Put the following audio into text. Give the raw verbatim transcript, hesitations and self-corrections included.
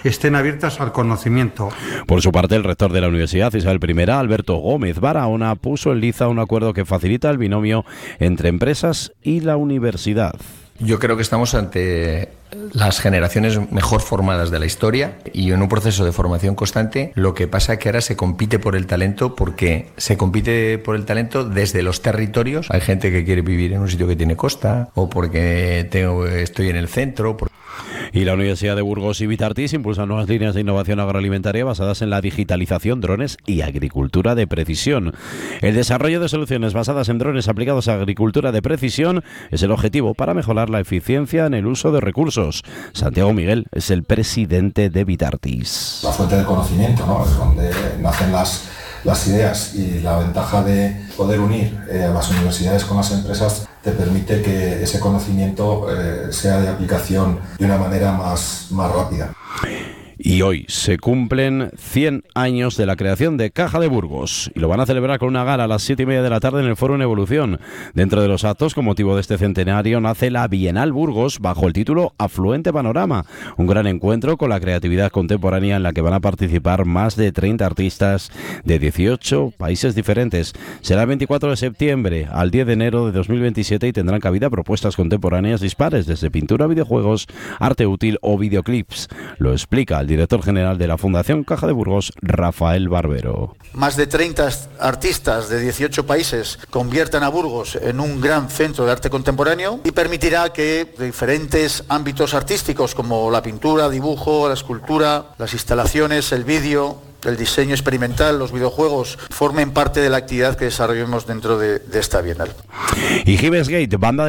estén abiertas al conocimiento. Por su parte, el rector de la Universidad Isabel primera, Alberto Gómez Barahona, puso en liza un acuerdo que facilita el binomio entre empresas y la universidad. Yo creo que estamos ante las generaciones mejor formadas de la historia y en un proceso de formación constante. Lo que pasa es que ahora se compite por el talento, porque se compite por el talento desde los territorios. Hay gente que quiere vivir en un sitio que tiene costa, o porque tengo, estoy en el centro. Por... Y la Universidad de Burgos y Vitartis impulsan nuevas líneas de innovación agroalimentaria basadas en la digitalización, drones y agricultura de precisión. El desarrollo de soluciones basadas en drones aplicados a agricultura de precisión es el objetivo para mejorar la eficiencia en el uso de recursos. Santiago Miguel es el presidente de Vitartis. La fuente de conocimiento, ¿no? Es donde nacen las, las ideas, y la ventaja de poder unir eh, a las universidades con las empresas te permite que ese conocimiento eh, sea de aplicación de una manera más, más rápida. Y hoy se cumplen cien años de la creación de Caja de Burgos y lo van a celebrar con una gala a las siete y media de la tarde en el Foro en Evolución. Dentro de los actos, con motivo de este centenario, nace la Bienal Burgos bajo el título Afluente Panorama, un gran encuentro con la creatividad contemporánea en la que van a participar más de treinta artistas de dieciocho países diferentes. Será el veinticuatro de septiembre al diez de enero de dos mil veintisiete y tendrán cabida propuestas contemporáneas dispares, desde pintura, videojuegos, arte útil o videoclips. Lo explica el director general de la Fundación Caja de Burgos, Rafael Barbero. Más de treinta artistas de dieciocho países conviertan a Burgos en un gran centro de arte contemporáneo y permitirá que diferentes ámbitos artísticos como la pintura, dibujo, la escultura, las instalaciones, el vídeo, el diseño experimental, los videojuegos, formen parte de la actividad que desarrollemos dentro de, de esta Bienal. Y Gibbs Gate, banda de